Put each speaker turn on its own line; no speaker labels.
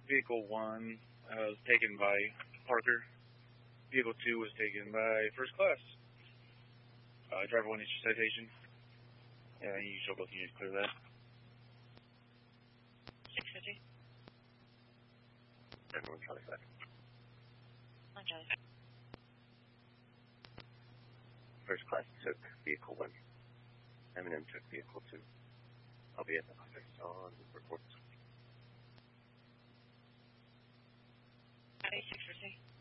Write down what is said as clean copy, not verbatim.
Vehicle 1 was taken by Parker. Vehicle 2 was taken by First Class. Driver 1 is your citation. You show both units clear that.
650.
Everyone, Charlie 5.
On Charlie 5.
First Class took Vehicle 1. Eminem took Vehicle 2. I'll be at the office on reports.
650.